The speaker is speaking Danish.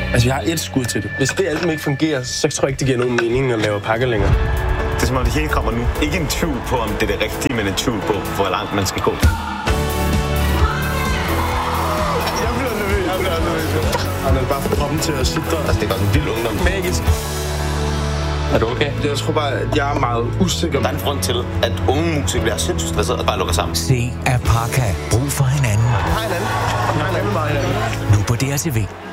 Altså, jeg har et skud til det. Hvis det album ikke fungerer, så tror jeg ikke, det giver nogen mening at lave pakker længere. Det er som om det hele kommer nu. Ikke en tvivl på, om det er det rigtige, men en tvivl på, hvor langt man skal gå. Jeg bliver nervøs. Han er bare for kroppen til at sidde der. Altså, det er godt en vild ungdom. Magisk. Er du okay? Jeg tror bare, at jeg er meget usikker. Der er en grund til, at unge musikere bliver sindssygt stresset og bare lukker sammen. Se Apaka. Brug for hinanden. Hej hinanden. Nu på DRTV.